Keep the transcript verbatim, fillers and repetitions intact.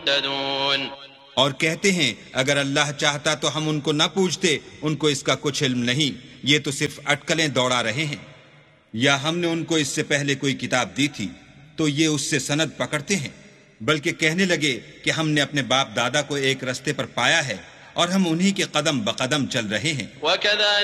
मुहतदून। और कहते हैं अगर अल्लाह चाहता तो हम उनको न पूछते, उनको इसका कुछ इल्म नहीं, ये तो सिर्फ अटकलें दौड़ा रहे हैं। या हमने उनको इससे पहले कोई किताब दी थी तो ये उससे सनद पकड़ते हैं, बल्कि कहने लगे कि हमने अपने बाप दादा को एक रास्ते पर पाया है और हम उन्हीं के कदम बकदम चल रहे हैं।